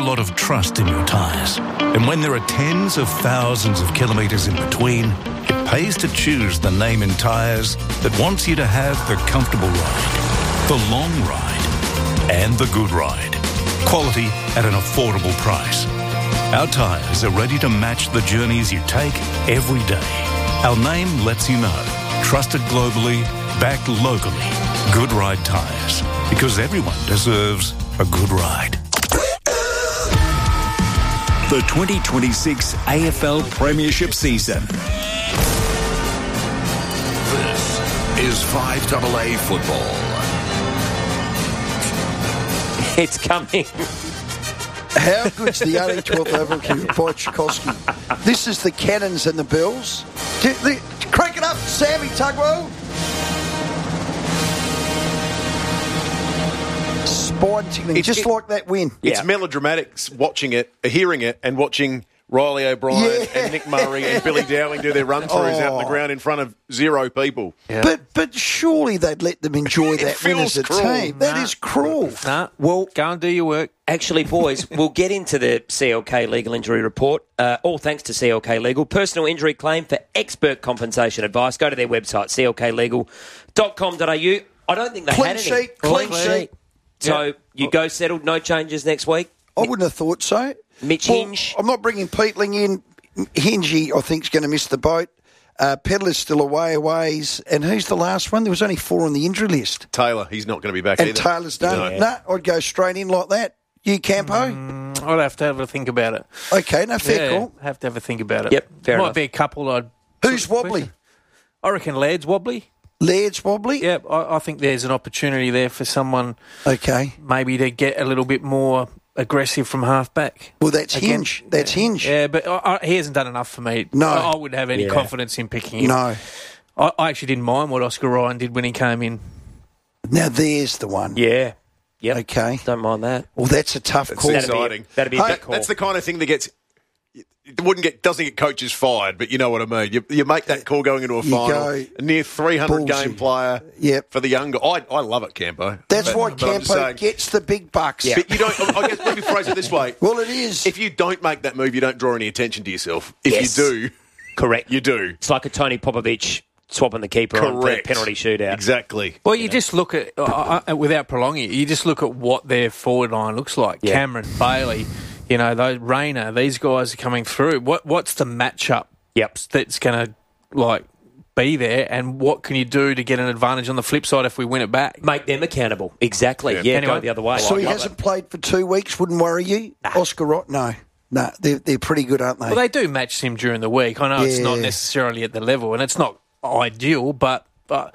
lot of trust in your tyres. And when there are tens of thousands of kilometres in between, it pays to choose the name in tyres that wants you to have the comfortable ride, the long ride, and the good ride. Quality at an affordable price. Our tyres are ready to match the journeys you take every day. Our name lets you know. Trusted globally, backed locally. Good Ride Tyres. Because everyone deserves a good ride. The 2026 AFL Premiership season. This is 5AA football. It's coming. How good's the 18th overall by Tchaikovsky? This is the Cannons and the Bills. Crank it up, Sammy Tugwell. Spine tingling, just like that win. It's melodramatic watching it, hearing it, and watching Riley O'Brien and Nick Murray and Billy Dowling do their run-throughs out on the ground in front of 0 people. Yeah. But surely they'd let them enjoy that win as a team. That is cruel. Nah, well, go and do your work. Actually, boys, we'll get into the CLK legal injury report. All thanks to CLK Legal. Personal injury claim for expert compensation advice. Go to their website, clklegal.com.au. I don't think they had any. Clean sheet. So you go settled, no changes next week? I wouldn't have thought so. Mitch Hinge? I'm not bringing Peatling in. Hingy, I think, is going to miss the boat. Pedler's still away a ways. And who's the last one? There was only 4 on the injury list. Taylor, he's not going to be back and either. Taylor's done. No, I'd go straight in like that. You, Campo? I'd have to have a think about it. Okay, no, fair call. Have to have a think about it. Yep, fair enough. Might be a couple I'd... Who's wobbly? I reckon Laird's wobbly. Laird's wobbly? Yeah, I think there's an opportunity there for someone maybe to get a little bit more aggressive from half-back. Well, that's Hinge. That's Hinge. Yeah, but he hasn't done enough for me. No. I wouldn't have any confidence in picking him. No. I actually didn't mind what Oscar Ryan did when he came in. Now, there's the one. Yeah. Yep. Okay. Don't mind that. Well, that's a tough call. Exciting. That'd be a big call. That's the kind of thing that doesn't get coaches fired, but you know what I mean. You make that call going into a final. A near 300 game player for the younger. I love it, Campo. That's why Campo gets the big bucks. Yeah. But you don't. I guess maybe phrase it this way. Well, it is. If you don't make that move, you don't draw any attention to yourself. If you do, correct, you do. It's like a Tony Popovich swapping the keeper on for a penalty shootout. Exactly. Well, you just look at without prolonging it. You just look at what their forward line looks like. Yeah. Cameron, Bailey. You know, those Rayner, these guys are coming through. What's the matchup that's going to, be there, and what can you do to get an advantage on the flip side if we win it back? Make them accountable. Exactly. Yeah, anyway, go the other way. So he hasn't played for 2 weeks, wouldn't worry you? Nah. Oscar Rott? No, they're pretty good, aren't they? Well, they do match him during the week. I know it's not necessarily at the level, and it's not ideal, but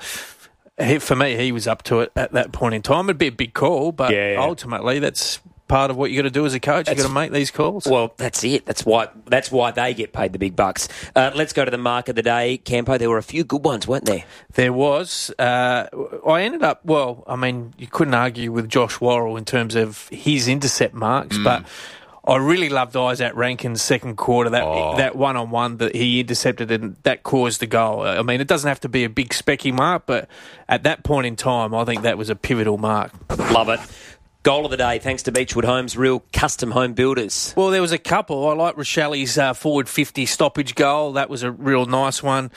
for me, he was up to it at that point in time. It'd be a big call, but ultimately that's part of what you got to do as a coach. You got to make these calls. Well, that's it. That's why they get paid the big bucks. Let's go to the mark of the day, Campo. There were a few good ones, weren't there? There was. I ended up. Well, I mean, you couldn't argue with Josh Worrell in terms of his intercept marks, but I really loved Isaac Rankin's second quarter. That one-on-one that he intercepted and that caused the goal. I mean, it doesn't have to be a big specky mark, but at that point in time, I think that was a pivotal mark. Love it. Goal of the day, thanks to Beechwood Homes, real custom home builders. Well, there was a couple. I like Rochelli's forward 50 stoppage goal. That was a real nice one.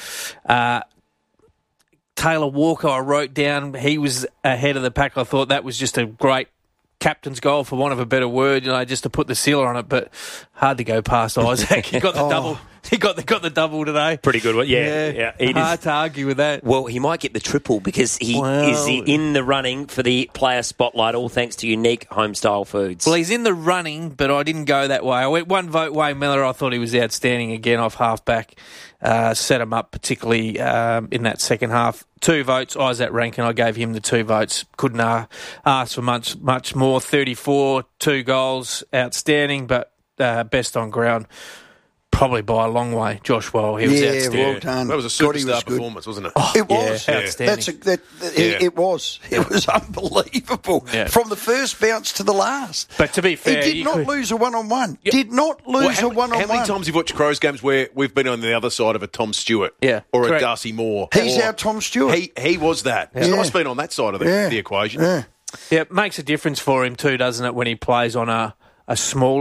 Taylor Walker, I wrote down, he was ahead of the pack. I thought that was just a great captain's goal, for want of a better word, just to put the sealer on it, but hard to go past Isaac. He got the double. He got the double today. Pretty good one. Yeah. Hard to argue with that. Well, he might get the triple because he is in the running for the player spotlight, all thanks to Unique Homestyle Foods. Well, he's in the running, but I didn't go that way. I went one vote Wayne Miller. I thought he was outstanding again off halfback. Set him up particularly in that second half. 2 votes, Isaac Rankin. I gave him the 2 votes. Couldn't ask for much more. 34, 2 goals, outstanding, but best on ground. Probably by a long way, Josh Worrell. He was outstanding. Well done. That was a superstar performance, wasn't it? It was. Outstanding. It was. It was unbelievable. Yeah. From the first bounce to the last. But to be fair... He did not lose a one-on-one. Did not lose a one-on-one. How many times have you watched Crows games where we've been on the other side of a Tom Stewart or a Darcy Moore? He's our Tom Stewart. He was that. It's nice being on that side of the equation. Yeah, it makes a difference for him too, doesn't it, when he plays on a small